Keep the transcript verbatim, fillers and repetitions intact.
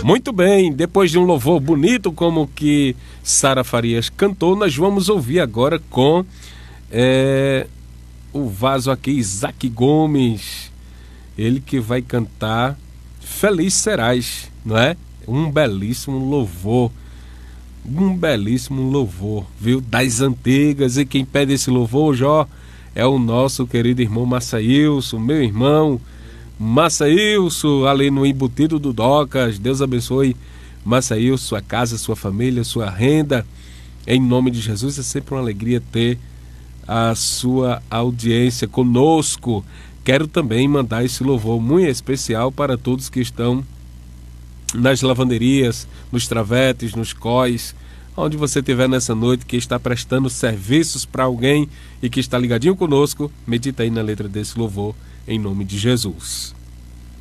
Muito bem, depois de um louvor bonito como que Sara Farias cantou, nós vamos ouvir agora com é, o vaso aqui, Isaac Gomes, ele que vai cantar Feliz Serás, não é? Um belíssimo louvor, um belíssimo louvor, viu? Das antigas, e quem pede esse louvor, Jó, é o nosso querido irmão Massaílson, meu irmão Massaílson, ali no embutido do Docas. Deus abençoe Massaílson, sua casa, sua família, sua renda, em nome de Jesus. É sempre uma alegria ter a sua audiência conosco. Quero também mandar esse louvor muito especial para todos que estão nas lavanderias, nos travetes, nos cós, onde você estiver nessa noite, que está prestando serviços para alguém e que está ligadinho conosco. Medita aí na letra desse louvor, em nome de Jesus.